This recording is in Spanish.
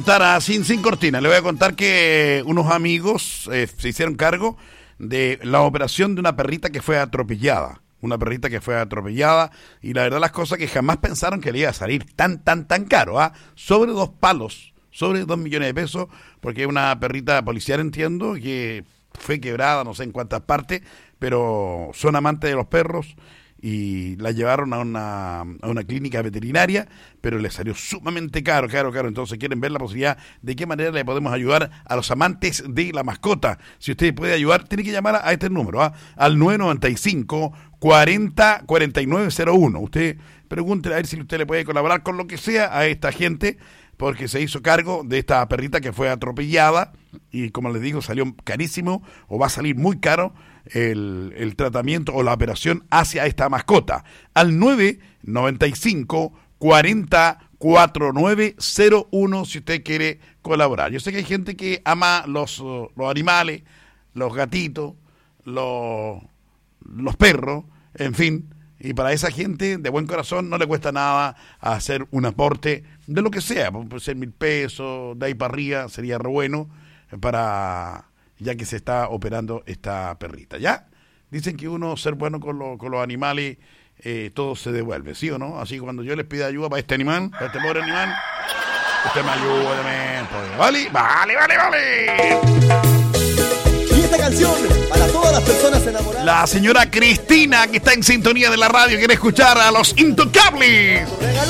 Sin cortina, le voy a contar que unos amigos se hicieron cargo de la operación de una perrita que fue atropellada. Una perrita que fue atropellada y la verdad las cosas que jamás pensaron que le iba a salir tan caro, sobre 2 palos, sobre 2 millones de pesos, porque es una perrita policial, entiendo, que fue quebrada no sé en cuántas partes, pero son amantes de los perros y la llevaron a una clínica veterinaria, pero le salió sumamente caro. Entonces quieren ver la posibilidad de qué manera le podemos ayudar a los amantes de la mascota. Si usted puede ayudar, tiene que llamar a este número, al 995 40 4901. Usted pregúntele a ver si usted le puede colaborar con lo que sea a esta gente, porque se hizo cargo de esta perrita que fue atropellada y, como les digo, salió carísimo o va a salir muy caro el tratamiento o la operación hacia esta mascota. Al 995 40 4901 si usted quiere colaborar. Yo sé que hay gente que ama los animales, los gatitos, los perros, en fin, y para esa gente de buen corazón no le cuesta nada hacer un aporte de lo que sea, puede ser 1,000 pesos, de ahí para arriba sería re bueno, ya que se está operando esta perrita. ¿Ya? Dicen que uno ser bueno con los animales, todo se devuelve, ¿sí o no? Así que cuando yo les pida ayuda para este animal, para este pobre animal, usted me ayuda también, pues, ¿vale? Esta canción para todas las personas enamoradas. La señora Cristina, que está en sintonía de la radio, quiere escuchar a Los Intocables.